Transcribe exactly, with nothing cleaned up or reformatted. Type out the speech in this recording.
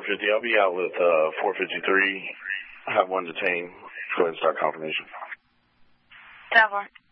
fifty. I'll be out with uh, four fifty-three. I have one detained. Go ahead and start confirmation. ten four.